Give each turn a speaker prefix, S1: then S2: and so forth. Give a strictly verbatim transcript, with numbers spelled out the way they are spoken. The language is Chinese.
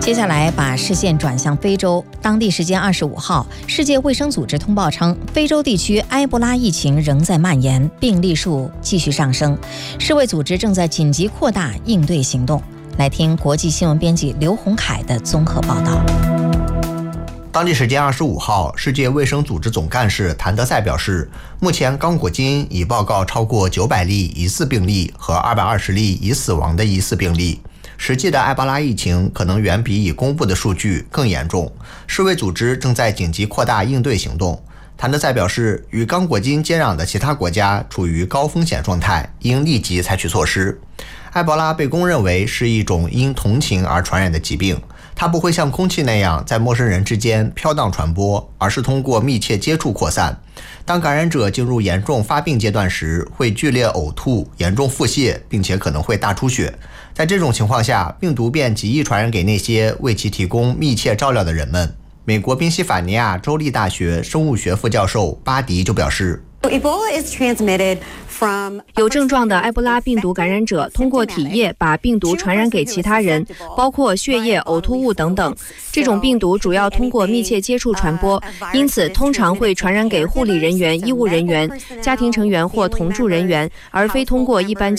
S1: 接下来把视线转向非洲，当地时间二十五号，世界卫生组织通报称，非洲地区埃博拉疫情仍在蔓延，病例数继续上升，世卫组织正在紧急扩大应对行动。来听国际新闻编辑刘洪凯的综合报道。
S2: 当地时间二十五号，世界卫生组织总干事谭德赛表示，目前刚果金已报告超过九百例疑似病例和二百二十例已死亡的疑似病例。实际的埃博拉疫情可能远比已公布的数据更严重，世卫组织正在紧急扩大应对行动。谭德赛表示，与刚果金接壤的其他国家处于高风险状态，应立即采取措施。埃博拉被公认为是一种因同情而传染的疾病，它不会像空气那样在陌生人之间飘荡传播，而是通过密切接触扩散。当感染者进入严重发病阶段时，会剧烈呕吐、严重腹泻，并且可能会大出血。在这种情况下，病毒便极易传染给那些为其提供密切照料的人们。美国宾夕法尼亚州立大学生物学副教授巴迪就表示，
S3: 有症状的埃博拉病毒感染者通过体液把病毒传染给其他人，包括血液、呕吐物等等。这种病毒主要通过密切接触传播，因此通常会传染给护理人员、医务人员、家庭成员或同住人员，而非通过一般